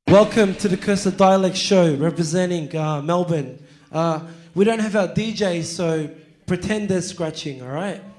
Welcome to the Cursor Dialect Show, representing Melbourne. We don't have our DJ, so pretend they're scratching, all right?